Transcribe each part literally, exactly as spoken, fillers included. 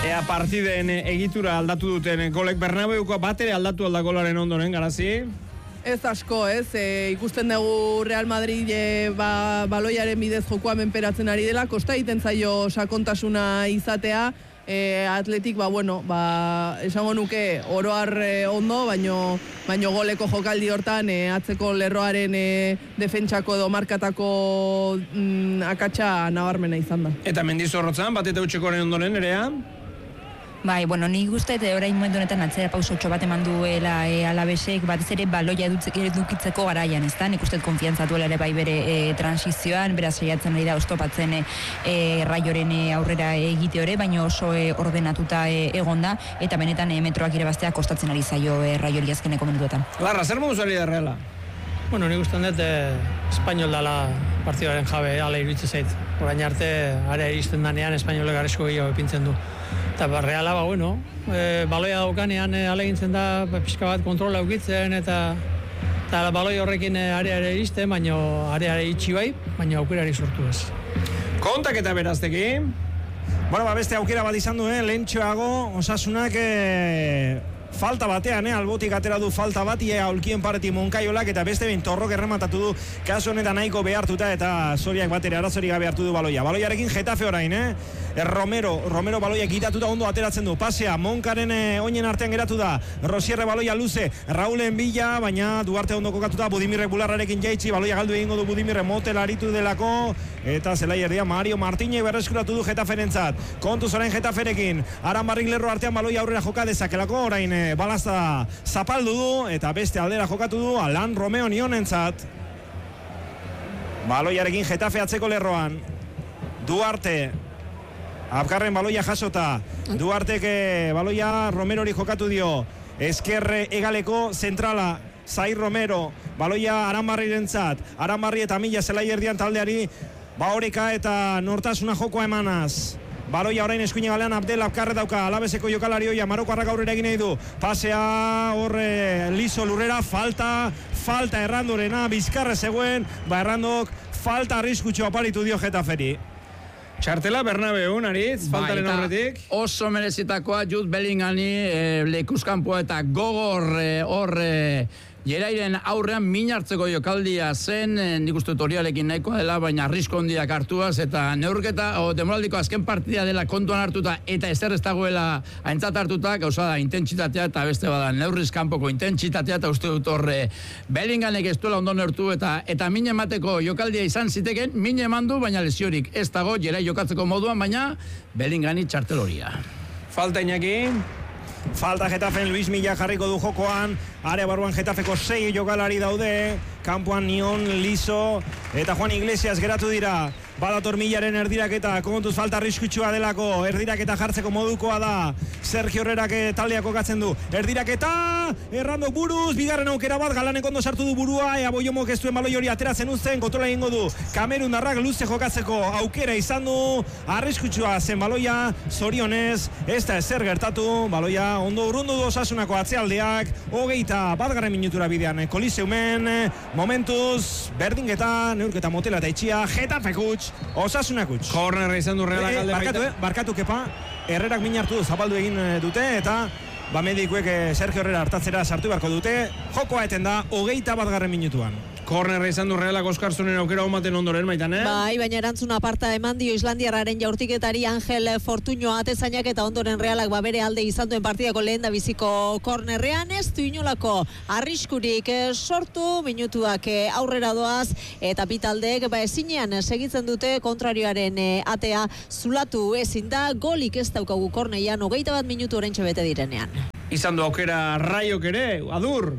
Ea partiden egitura aldatu duten golek Bernabeuko bat ere aldatu alda golaren ondoren, Garazi? Ez asko, ez, e, ikusten dugu Real Madrid e, ba, baloiaren bidez jokoa menperatzen ari dela, kosta egiten zaio sakontasuna izatea, e, Atletik, ba, bueno, ba, esango nuke oroar e, ondo, baino, baino goleko jokaldi hortan e, atzeko lerroaren e, defentsako edo markatako mm, akatsa nabarmena izan da. Eta Mendizorrotzan, bat eta utxekoren ondoren, Nerea? Bai, bueno, nik uste orain momentu honetan atzera pausotxo bat eman duela e, Alavesek, batez ere baloia edukitzeko garaian, ezta? Nik uste konfiantza duela ere bai bere e, transizioan, beraz saiatzen ari da oztopatzen e, Raioren e, aurrera egite hori, baina oso e, ordenatuta e, egonda, eta benetan e, metroak irabaztea kostatzen ari zaio e, Raiori azkeneko minutuetan. Larra, zer moduz ari da Reala? Bueno, nik uste dut eh, Espainol dala partidaren jabe, ala iruditzen zait. Orain arte, area iristen danean, Espainolek garezko gehiago epintzen du. Eta ba, Reala, ba, bueno, e, baloia daukanean e, alegintzen da, ba, pixka bat kontrola eukitzen, eta, eta baloi horrekin e, areare iristen, baina areare itxi bai, baina aukerari sortu ez. Kontak eta berazteki? Bueno, ba, beste aukera bat izan du, eh? Lehentxoago, Osasunak eh, falta batean, eh? Albotik atera du falta bat, ia aulkien pareti Moncaiolak, eta beste behin Torrok errematatu du, kasu honetan nahiko behartuta, eta Soriak batera arazorik gabe hartu du baloia. Baloiarekin Getafe orain, eh? Romero, Romero baloia gitatuta ondo ateratzen du, pasea, Moncaren eh, oinen artean geratu da, Rosierre baloia luze, Raulen bila, baina Duarte ondo kokatuta, Budimirrek bularrarekin jaitsi, baloia galdu egingo du Budimirre, motel aritu delako, eta zelai erdia Mario Martínez berreskuratu du Getaferentzat, kontuz orain Getaferekin, Aranbarrik lerro artean baloia aurrera joka dezakelako, orain eh, balazta zapaldu du, eta beste aldera jokatu du, Alan Romeo Nionentzat, baloiarekin Getafe atzeko lerroan, Duarte, Abkarren baloia jasota, Duarteke baloia Romerori jokatu dio, Ezkerre egaleko zentrala, Zai Romero, baloia Aranbarrirentzat, Aranbarri eta Mila zelai erdian taldeari, Baoreka eta nortasuna jokoa emanaz. Baloia orain eskuine galean Abdel Abkarre dauka, Alabeseko jokalari hoia, Maroko arrak aurrera egin nahi du, pasea horre liso lurrera, falta, falta errandorena, Bizkarre zegoen, ba errandok, falta arriskutxo aparitu dio Getaferi. Txartela Bernabeu, Naritz, faltaren aurretik. Oso merezitakoa Jude Bellingami e, lekuzkanpoa eta gogor hor e, Jerairen aurrean min hartzeko jokaldia zen, e, nik uste Torialekin nahikoa dela, baina arrisko hondiak hartuaz, eta neurketa, o demoraldiko azken partida dela kontuan hartuta, eta ezer ez dagoela aintzat hartuta, gauza da, intentsitatea, eta beste bada, neurriz kanpoko intentsitatea, eta uste dut horre, Bellingamek ez duela ondo neurtu, eta eta min emateko jokaldia izan ziteken, min emandu, baina lesiorik ez dago, Jerai jokatzeko moduan, baina Bellingami txarteloria. Falta Iñaki. Falta Getafen, Luis Milla jarriko du jokoan, area barruan Getafeko sei jokalari daude, kanpoan Nion, Liso eta Juan Iglesias geratu dira. Badator Millaren erdiraketa, kontuz falta arriskutsua delako, erdiraketa jartzeko modukoa da, Sergio Herrerak taldeak kokatzen du, erdiraketa, errando buruz, bigarren aukera bat, Galanek ondo sartu du burua, ea Boiomok ez duen baloi hori ateratzen uzten, kontrola egingo du, Kamerundarrak luze jokatzeko aukera izan du, arriskutsua zen baloia, zorionez, ez da ezer gertatu, baloia ondo urrundu du Osasunako atzealdeak, hogeita batgarren minutura bidean, Koliseumen, momentuz, berdingeta, neurketa motela eta itxia, Getafe kuts, Osasuna kuts. Kornerra izan du Realak alde baita. Barkatu, eh? Barkatu kepa, Herrerak min hartu du, zapaldu egin dute, eta ba medikuek Sergio Herrera hartatzera sartu beharko dute, jokoa eten da, hogeita batgarren minutuan. Kornerra izan du Realak Oskarzunen aukera omaten ondoren, maitan, eh? Bai, baina erantzun aparta eman dio Islandiarraren jaurtiketari Angel Fortuño atezainak eta ondoren Realak ba bere alde izan duen partidako lehen da biziko kornerrean, ez du inolako arriskurik sortu, minutuak aurrera doaz, eta bitaldeek ba ezinean segitzen dute kontrarioaren atea zulatu ezin da, golik ez daukagu korneian, hogeita bat minutu orentxe bete direnean. Izan du aukera Raiok ere, Adur!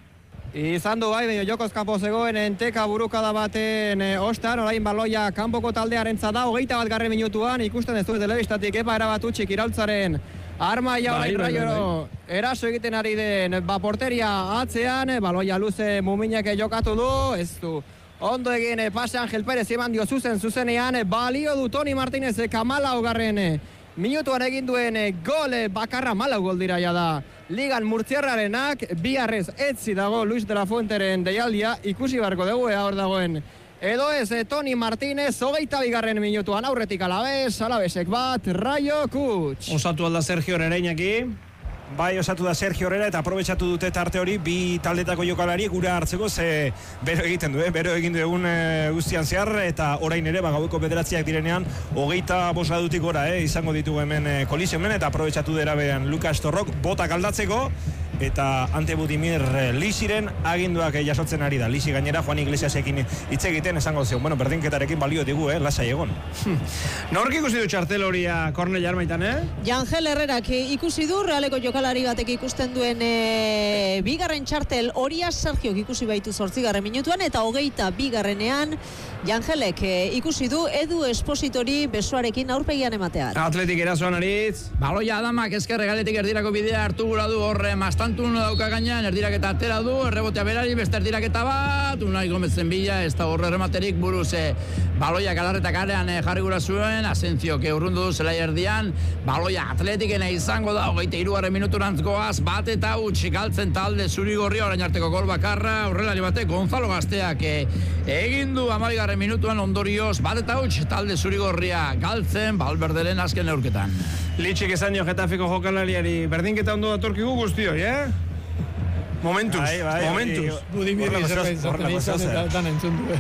Izan du bai, baina jokoz kanpo zegoen enteka burukada baten e, ostan, orain baloia kanpoko taldearentza da, hogeita bat garren minutuan, ikusten ez duen telebistatik, epa erabatutxik iraultzaren arma ja orain bai, Raioro bai, bai. Eraso egiten ari den, ba porteria atzean, baloia luze Muminek jokatu du, ez du ondo egin e, pase Angel Perez eman dio zuzen zuzenean, balio du Toni Martinez kamala hogarren minutuan egin duen gol bakarra, malau gol dira ja da Ligan Murtziarrarenak, biharrez etzi dago Luis de la Fuenteren deialdia, ikusi beharko dugu ea hor dagoen edo ez, e, Toni Martínez, hogeita bigarren minutuan aurretik Alabes, Alabesek bat, Rayo Kuts. Osatu alda Sergio Herrera Iñaki. Bai, osatu da Sergio Herrera eta aprobetxatu dute tarte hori bi taldetako jokalari gura hartzeko, ze bero egiten du, eh? bero egin du egun e, guztian zehar, eta orain ere, bagaueko bederatziak direnean, hogeita bosa dutik gora, eh? izango ditugu hemen e, koliziomen, eta aprobetxatu dira behan Lukas Torrok botak aldatzeko, eta Ante Budimir Lixiren aginduak jasotzen ari da. Lixi gainera Juan Iglesiasekin hitz egiten esango zion, bueno, berdinketarekin balio digu, eh? lasai egon. Nork ikusi du txartel horia Kornel Jarmaitan, eh? Jangel Herrerak ikusi du, Realeko jokalari batek ikusten duen e, bigarren txartel horia Sergiok ikusi baitu zortzigarren minutuan, eta hogeita bigarrenean Jangelek e, ikusi du Edu Espositori besoarekin aurpegian ematean. Atletik erasoan aritz. Baloia Adamak ezkerre galetik erdirako bidea hartu gura du horre mastantun dauka gainean, erdiraketa atera du, errebotea berari, beste erdiraketa bat, Unai Gomezen bila, ez da horre rematerik buruz e, baloia galarretak arean e, jarri gura zuen, Asentzio ke urrundu du zelai erdian, baloia atletikena izango da, hogeita hirugarren minuturantz goaz, bat eta huts galtzen talde zurigorri orain arteko gol bakarra, horrelari batek Gonzalo Gazteak e, egin du amabigarren minutuan ondorioz, bat eta huts talde zurigorria galtzen Valverderen azken neurketan. Litxik esan dio Getafeko jokalariari, berdinketa ondo datorkigu guztioi, eh? Momentuz, bai, bai, momentuz. Budimir zerbait zaten izan eta dan entzun du.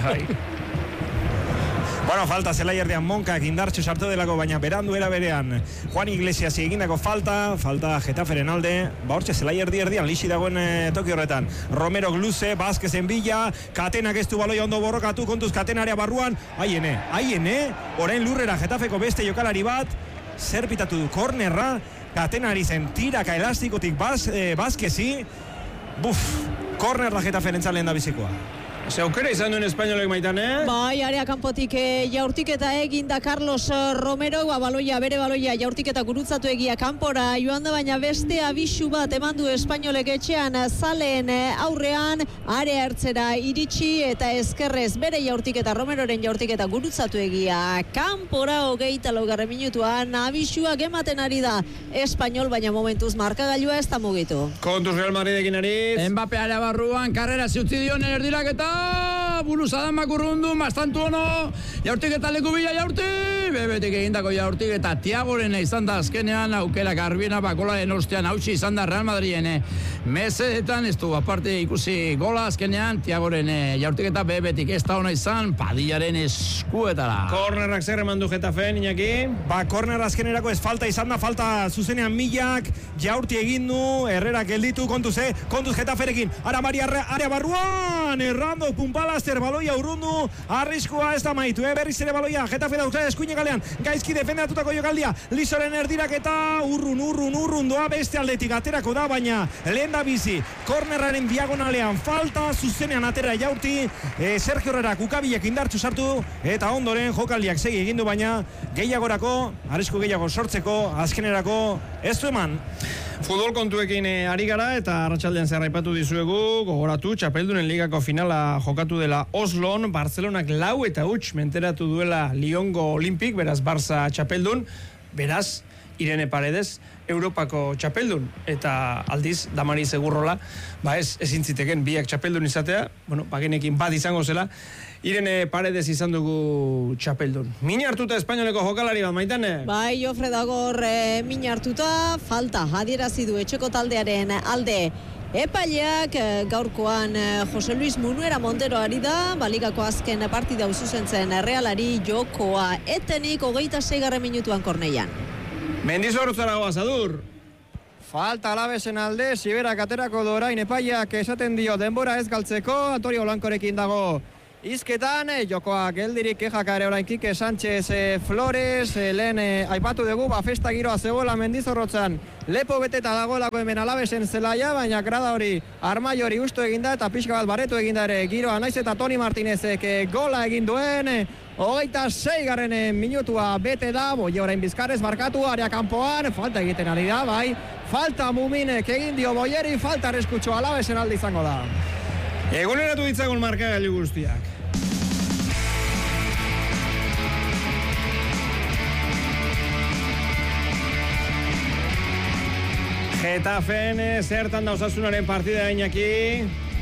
Bueno, falta zelai erdian Monkak indartxo sartu delako, baina berandu era berean Juan Iglesias egindako falta, falta Getaferen alde, ba hortxe zelai erdi erdian lixi dagoen e, toki horretan. Romero Gluze, Vázquezen bila, Katenak ez du baloia ondo borrokatu, kontuz Katenarea barruan, haiene, haiene, orain lurrera Getafeko beste jokalari bat, zer pitatu du kornerra, Katenari zen tiraka elastikotik baz, e, Vázquezi, buf, kornerra Getaferen entzalen da bizikoa. Ze aukera izan duen espainolek Maitan, eh? Bai, area kanpotik e, jaurtiketa egin da Carlos Romero, ba, baloia, bere baloia jaurtiketa gurutzatu egia kanpora joan da, baina beste abisu bat eman du espainolek etxean zaleen aurrean, area ertzera iritsi eta ezkerrez bere jaurtiketa, Romeroren jaurtiketa gurutzatu egia kanpora, hogeita laugarren minutuan abisuak ematen ari da espainol, baina momentuz markagailua ez da mugitu. Kontuz Real Madridekin aritz. Mbappe area barruan, karrera ziutzi dion erdiraketa, buruz Adamak urrundu, mastantu ono, jaurtik eta leku bila jaurti, bebetik egindako jaurtik eta Tiagoren izan da azkenean, aukera garbiena bakolaren ostean hautsi izan da Real Madriden mesedetan, ez du aparte ikusi gola azkenean, Tiagoren jaurtik eta bebetik ez da ona izan, Padillaren eskuetara. Kornerrak zer eman du Getafen, Iñaki? Ba, korner azkenerako ez falta izan da, falta zuzenean Milak, jaurti egin du, Herrerak gelditu, kontuz, eh? Kontuz Getaferekin, ara Maria area barruan, errando Pumpalaster, baloia urrundu, arriskua ez da maitu, eh? Berriz ere baloia, Getafe dauka eskuine galean, gaizki defendatutako jokaldia, Lizoren erdirak eta urrun, urrun, urrun doa beste aldetik aterako da, baina lehen da bizi, kornerraren diagonalean falta, zuzenean atera jaurti, e, Sergio Herrerak ukabilek indartsu sartu, eta ondoren jokaldiak segi egindu, baina gehiagorako, arrisku gehiago sortzeko, azkenerako ez du eman. Futbol kontuekin e, ari gara eta arratsaldean zer aipatu dizuegu, gogoratu Txapeldunen ligako finala jokatu dela Oslon, Barcelonak lau eta huts menteratu duela Lyongo Olympic, beraz Barça Txapeldun, beraz Irene Paredes Europako Txapeldun, eta aldiz Damari Segurrola, ba ez ezin ziteken biak Txapeldun izatea, bueno, bagenekin bat izango zela, Irene Paredes izan dugu Txapeldun. Min hartuta espainoleko jokalari bat, Maitane? Bai, Jofre Dagor e, min hartuta, falta adierazi du etxeko taldearen alde epaileak, gaurkoan Jose Luis Munuera Montero ari da, baligako azken partida uzuzentzen Realari jokoa etenik hogeita seigarren minutuan Korneian. Mendizorrotzara goaz, Adur. Falta Alavesen alde, Siberak aterako do orain epaileak esaten dio denbora ez galtzeko, Antonio Blancorekin dago izketan, jokoa geldirik kejak ere orain Kike Sánchez e, Flores, e, lehen e, aipatu dugu, ba, festa giroa zegoela Mendizorrotzan, lepo beteta dagoelako hemen Alavesen zelaia, baina grada hori Armaiori ustu eginda eta pixka bat baretu eginda ere giroa, naiz eta Toni Martinezek e, gola egin duen, e, hogeita seigarren minutua bete da, boi orain Bizkarrez markatu, area kanpoan, falta egiten ari da, bai, falta Muminek egin dio Boieri, falta arreskutxo Alavesen alde izango da. Eguneratu ditzagun markagailu guztiak. Getafen, zertan da Osasunaren partida Iñaki?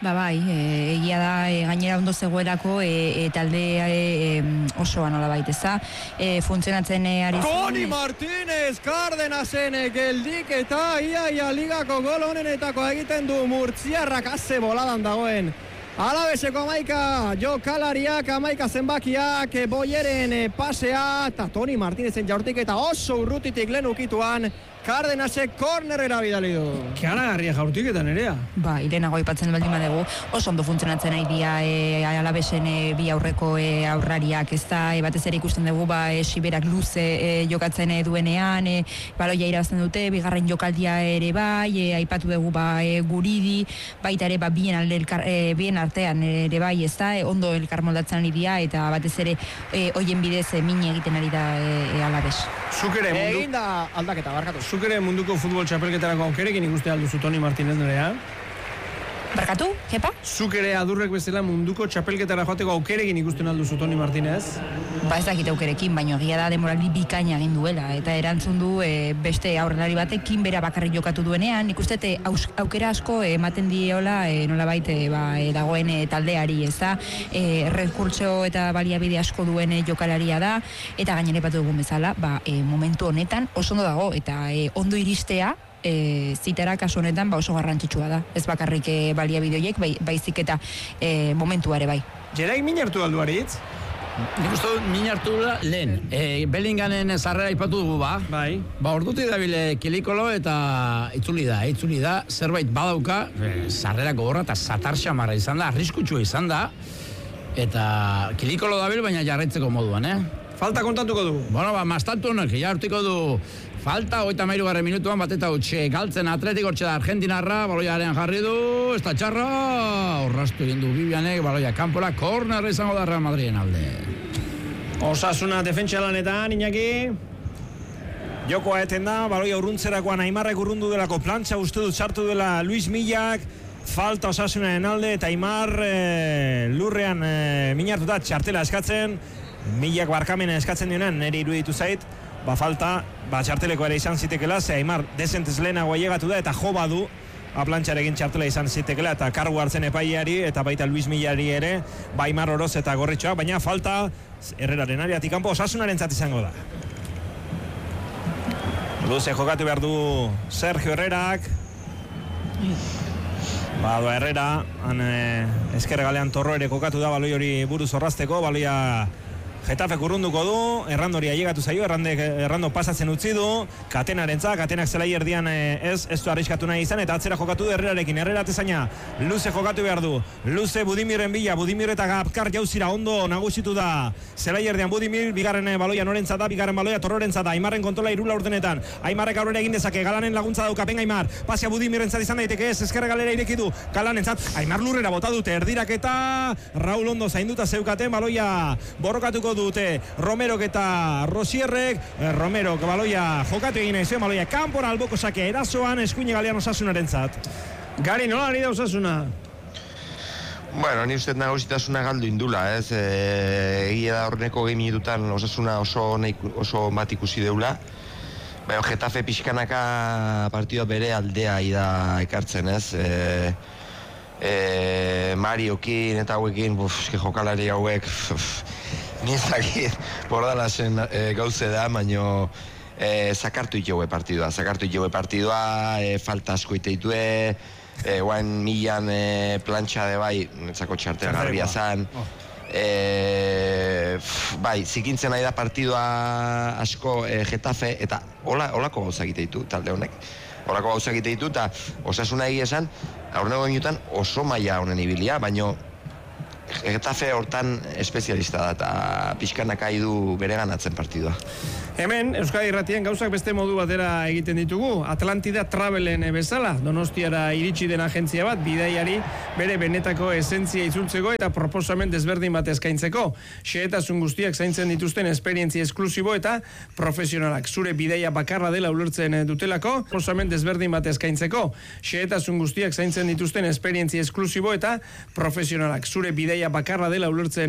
Ba bai, e, egia da e, gainera ondo zegoelako e, e, taldea e, e, osoa nola baiteza, e, funtzionatzen e, ari zen. Toni Martínez, Cardenasen geldik eta ia ia ligako gol honenetako egiten du murtziarrak aze boladan dagoen. Alabeseko amaika jokalariak, amaika zenbakiak, boieren pasea, eta Toni Martínezen jaurtik eta oso urrutitik lehen ukituan, Cardenasek kornerera bidali du. Karagarria jaurtiketan erea. Ba, irenago aipatzen baldin badegu, oso ondo funtzionatzen ari dira e, Alabesen e, bi aurreko e, aurrariak, ez da, e, batez ere ikusten dugu, ba, e, Siberak luze e, jokatzen e, duenean, e, baloia irabazten dute, bigarren jokaldia ere bai, e, aipatu dugu, ba, e, Guridi, baita ere, ba, bien, alde, elkar, e, bien artean ere bai, ez da, e, ondo elkar moldatzen ari dira, eta batez ere, e, hoien bidez, e, min egiten ari da e, e, Alabes. Zuk ere mundu... Egin da aldaketa, barkatu. Zuk ere munduko futbol txapelketarako aukerekin ikuste alduzu Toni Martínez nerea? Barkatu, kepa? Zuk ere adurrek bezala munduko txapelketara joateko aukerekin ikusten alduzu Toni Martínez? Ba ez dakit aukerekin, baina egia da demoraldi bikaina egin duela, eta erantzun du e, beste aurrelari batekin bera bakarrik jokatu duenean, ikustete aukera asko ematen diola e, nolabait e, ba, e, dagoen e, taldeari, ez da, e, rekurtso eta baliabide asko duen e, jokalaria da, eta gainera batu dugun bezala, ba, e, momentu honetan oso ondo dago, eta e, ondo iristea, E, zitara kasu honetan ba oso garrantzitsua da. Ez bakarrik e, baliabide horiek, bai, baizik eta e, momentua ere bai. Jeraik min hartu aldu aritz? Nik uste dut min hartu da lehen. E, Bellingamen sarrera ipatu dugu ba. Bai. Ba ordutik dabile Kilikolo eta itzuli da, itzuli da. Zerbait badauka, e, sarrera gogorra eta satar xamarra izan da, arriskutsua izan da. Eta Kilikolo dabil baina jarraitzeko moduan, eh? Falta kontatuko du. Bueno, ba, mastaltu honek, jartiko du. Falta, hogeita hamairu garren minutuan, bat eta utxe galtzen Atletik, hortxe da Argentinarra, baloiaren jarri du, ez da txarra, horrastu egin du Bibianek, baloia kanpora, kornerra izango da Real Madriden alde. Osasuna defentsa lanetan, Iñaki. Jokoa eten da, baloia urruntzerakoan Aimarrek urrundu delako plantxa, uste dut sartu dela Luis Millak, falta Osasunaren alde, eta Aimar e, lurrean e, minartuta txartela eskatzen, Millak barkamena eskatzen dionen, nire iruditu zait, ba falta, ba txarteleko ere izan zitekela, ze Aimar desentez lehenagoa llegatu da, eta jo badu, aplantxarekin txartela izan zitekela, eta kargu hartzen epaiari, eta baita Luis Millari ere, ba Aimar oroz eta gorritxoa, baina falta, Herreraren ariatik kanpo, Osasunaren zat izango da. Luze jokatu behar du Sergio Herrerak, ba doa Herrera, han eh, ezker galean Torro ere kokatu da, baloi hori buruz horrazteko, baloia Getafe urrunduko du, errandoria llegatu zaio, errande, errando pasatzen utzi du, Katenarentzat, Katenak zelai erdian ez, ez du arriskatu nahi izan, eta atzera jokatu du Herrerarekin, Herrera tezaina, Luze jokatu behar du, Luze Budimirren bila, Budimir eta Gapkar jauzira ondo nagusitu da, zelai erdian Budimir, bigarren baloia norentzat da, bigarren baloia Torrorentzat da, Aimarren kontrola irula urtenetan, Aimarrek aurrera egin dezake, Galanen laguntza dauka penga Aimar, pasia Budimirrentzat izan daiteke ez, ezkerra galera ireki du, Galanentzat, Aimar lurrera bota dute, erdirak eta Raul ondo zainduta zeukaten, baloia borrokatuko dute Romerok eta Rosierrek, eh, Romero baloia jokatu egin nahi zuen, baloia kanpora alboko sake erasoan, eskuine galean Osasunaren zat. Gari, nola ari da Osasuna? Bueno, ni uste nagusitasuna galdu indula, ez? E, egia da horreneko gehi minututan Osasuna oso, oso bat ikusi deula. Baina Getafe pixkanaka partidua bere aldea ida ekartzen, ez? E, e, Mariokin eta hauekin, buf, eske jokalari hauek, buf, nizakit, bordala zen e, gauze da, baino e, zakartu itogue partidua, zakartu itogue partidua, e, falta asko iteitue, e, guain milan e, plantxa de bai, netzako txartela garbia zan, oh. e, f, bai, zikintzen nahi da partidua asko e, Getafe, eta hola, holako gauza egiteitu, talde honek, holako gauza egiteitu, eta Osasuna egia esan, aurrego minutan oso maila honen ibilia, baino Getafe hortan espezialista da eta pixkanaka du bere ganatzen partidua. Hemen, Euskadi Irratien gauzak beste modu batera egiten ditugu. Atlantida Travelen bezala, Donostiara iritsi den agentzia bat, bidaiari bere benetako esentzia itzultzeko eta proposamen desberdin bat eskaintzeko. Xehetasun guztiak zaintzen dituzten esperientzia esklusibo eta profesionalak. Zure bidaia bakarra dela ulertzen dutelako, proposamen desberdin bat eskaintzeko. Xehetasun guztiak zaintzen dituzten esperientzia esklusibo eta profesionalak. Zure bidaia bakarra dela ulertzen